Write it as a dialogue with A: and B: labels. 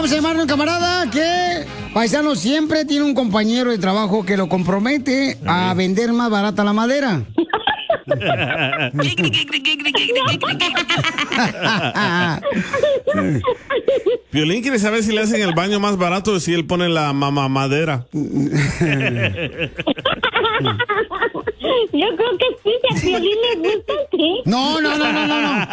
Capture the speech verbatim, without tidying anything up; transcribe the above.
A: Vamos a llamar a un camarada que, paisano, siempre tiene un compañero de trabajo que lo compromete a vender más barata la madera.
B: Piolín quiere saber si le hacen el baño más barato o si él pone la mamamadera.
C: Yo creo que sí, si a Piolín le gusta, sí.
A: No, no, no, no, no, no.